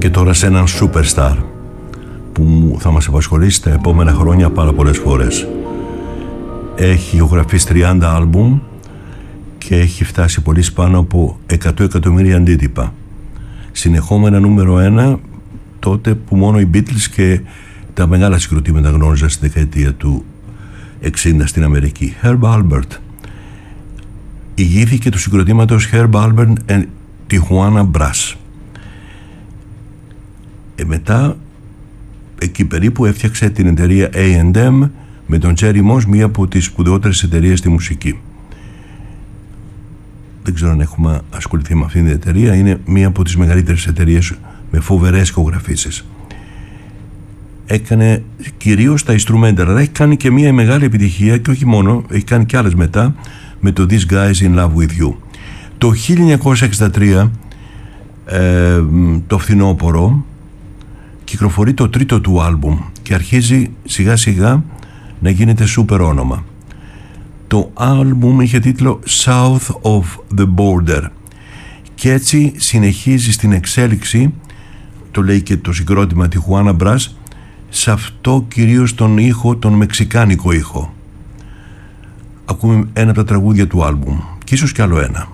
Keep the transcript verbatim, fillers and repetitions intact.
Και τώρα σε έναν superstar που θα μας απασχολήσει τα επόμενα χρόνια πάρα πολλές φορές. Έχει ηχογραφήσει τριάντα άλμπουμ και έχει φτάσει πολύ πάνω από εκατό εκατομμύρια αντίτυπα. Συνεχόμενα νούμερο ένα, τότε που μόνο οι Beatles και τα μεγάλα συγκροτήματα γνώριζαν στη δεκαετία του εξήντα στην Αμερική. Herb Alpert ηγήθηκε του συγκροτήματος Herb Alpert and Tijuana Brass. Ε, μετά εκεί περίπου έφτιαξε την εταιρεία έι εντ εμ με τον Jerry Moss, μία από τις σπουδαιότερες εταιρείες στη μουσική. Δεν ξέρω αν έχουμε ασχοληθεί με αυτήν την εταιρεία. Είναι μία από τις μεγαλύτερες εταιρείες με φοβερές ηχογραφήσεις. Έκανε κυρίως τα instrumental, αλλά έχει κάνει και μία μεγάλη επιτυχία, και όχι μόνο, έχει κάνει και άλλες μετά, με το This Guy's in Love with You. Το χίλια εννιακόσια εξήντα τρία, ε, το φθινόπωρο, κυκλοφορεί το τρίτο του άλμπουμ και αρχίζει σιγά σιγά να γίνεται σούπερ όνομα. Το άλμπουμ είχε τίτλο South of the Border και έτσι συνεχίζει στην εξέλιξη, το λέει και το συγκρότημα Tijuana Brass, σε αυτό κυρίως τον ήχο, τον μεξικάνικο ήχο. Ακούμε ένα από τα τραγούδια του άλμπουμ και ίσως κι άλλο ένα.